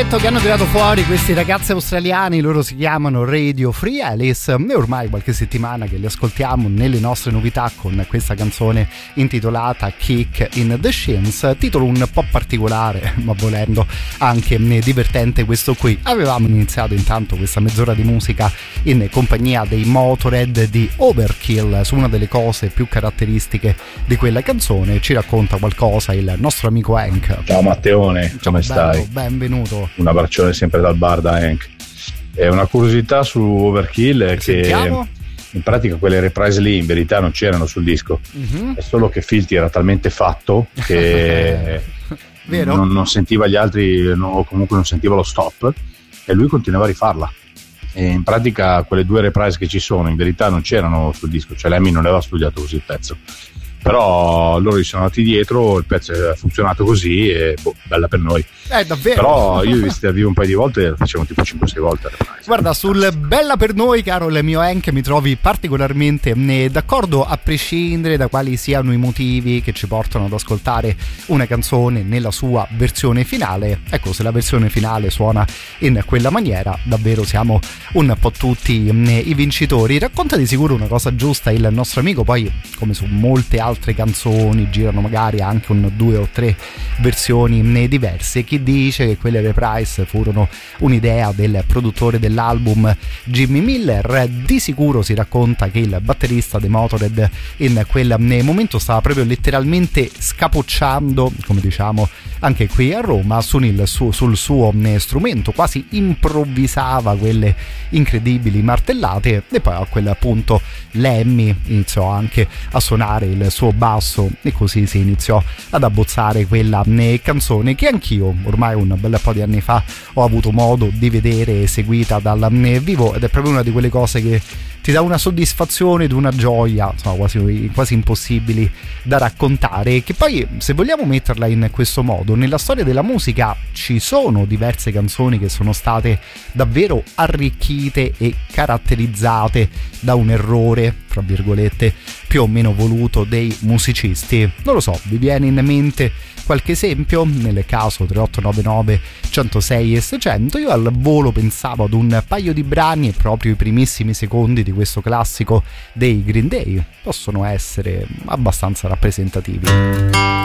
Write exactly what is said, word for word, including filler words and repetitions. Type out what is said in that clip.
progetto che hanno tirato fuori questi ragazzi australiani, loro si chiamano Radio Free Alice, e ormai qualche settimana che li ascoltiamo nelle nostre novità con questa canzone intitolata Kick in the Shins, titolo un po' particolare ma volendo anche divertente questo qui. Avevamo iniziato intanto questa mezz'ora di musica in compagnia dei Motorhead di Overkill su una delle cose più caratteristiche di quella canzone. Ci racconta qualcosa il nostro amico Hank. Ciao Matteone, come bello, stai? Benvenuto. Un abbraccione sempre dal bar da Hank. È una curiosità su Overkill è che Sentiamo? in pratica quelle reprise lì in verità non c'erano sul disco, uh-huh. È solo che Filthy era talmente fatto che Vero? Non, non sentiva gli altri, no, o comunque non sentiva lo stop, e lui continuava a rifarla. E in pratica quelle due reprise che ci sono in verità non c'erano sul disco, cioè Lemmy non aveva studiato così il pezzo, però loro gli sono andati dietro, il pezzo ha funzionato così e boh, bella per noi. Eh, davvero? Però io li ho visti a vivo un paio di volte e lo facevano tipo cinque sei volte. Guarda, sul bella per noi, caro il mio Hank, mi trovi particolarmente d'accordo, a prescindere da quali siano i motivi che ci portano ad ascoltare una canzone nella sua versione finale. Ecco, se la versione finale suona in quella maniera, davvero siamo un po' tutti i vincitori. Racconta di sicuro una cosa giusta il nostro amico, poi come su molte altre canzoni girano magari anche un due o tre versioni diverse. Chi dice che quelle reprise furono un'idea del produttore dell'album Jimmy Miller? Di sicuro si racconta che il batterista dei Motorhead in quel momento stava proprio letteralmente scapocciando, come diciamo anche qui a Roma, sul suo, sul suo strumento, quasi improvvisava quelle incredibili martellate, e poi a quel punto Lemmy iniziò anche a suonare il suo basso e così si iniziò ad abbozzare quella canzone che anch'io ormai un bel po' di anni fa ho avuto modo di vedere eseguita dal vivo, ed è proprio una di quelle cose che ti dà una soddisfazione ed una gioia, insomma, quasi, quasi impossibili da raccontare, che poi, se vogliamo metterla in questo modo, nella storia della musica ci sono diverse canzoni che sono state davvero arricchite e caratterizzate da un errore, fra virgolette, più o meno voluto dei musicisti. Non lo so, vi viene in mente qualche esempio? Nel caso tre otto nove nove uno zero sei e seicento, io al volo pensavo ad un paio di brani e proprio i primissimi secondi di questo classico dei Green Day possono essere abbastanza rappresentativi.